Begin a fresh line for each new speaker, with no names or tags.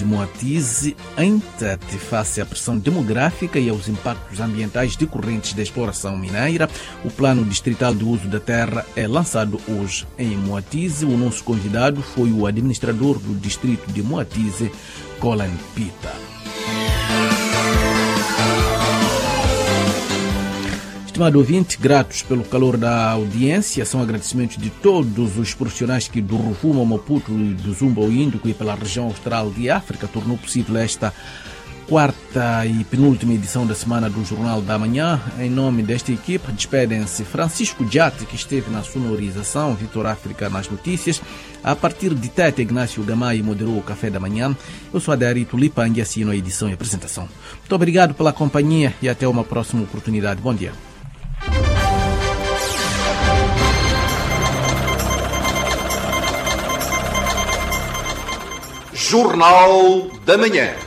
Moatize em Tete face à pressão demográfica e aos impactos ambientais decorrentes da exploração mineira. O plano distrital de uso da terra é lançado hoje em Moatize. O nosso convidado foi o administrador do distrito de Moatize, Colin Pita. Estimado ouvinte, gratos pelo calor da audiência, são agradecimentos de todos os profissionais que do Rovuma ao Maputo e do Zumba ao Índico e pela região austral de África tornou possível esta quarta e penúltima edição da Semana do Jornal da Manhã. Em nome desta equipe, despedem-se Francisco Diate, que esteve na sonorização, Vitor África nas notícias. A partir de Tete, Ignácio Gamay moderou o Café da Manhã. Eu sou Adarito Lipang e assino a edição e apresentação. Muito obrigado pela companhia e até uma próxima oportunidade. Bom dia.
Jornal da Manhã.